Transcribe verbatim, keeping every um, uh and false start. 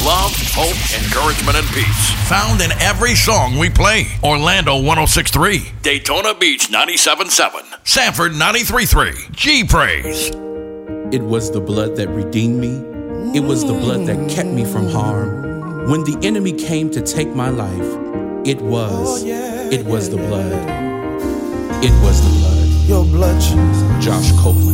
love, hope, encouragement, and peace. Found in every song we play. Orlando one oh six point three, Daytona Beach ninety-seven point seven, Sanford ninety-three point three, G-Praise. It was the blood that redeemed me. It was the blood that kept me from harm. When the enemy came to take my life, it was, it was the blood. It was the blood. Your blood, Jesus. Josh Copeland.